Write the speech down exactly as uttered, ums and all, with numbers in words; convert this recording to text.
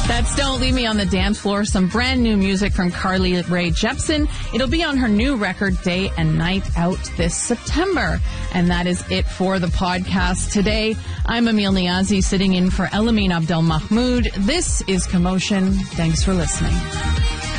That's Don't Leave Me on the Dance Floor, some brand new music from Carly Rae Jepsen. It'll be on her new record, Day and Night, out this September. And that is it for the podcast today. I'm Emil Niazi, sitting in for Elamine Abdel Mahmoud. This is Commotion. Thanks for listening.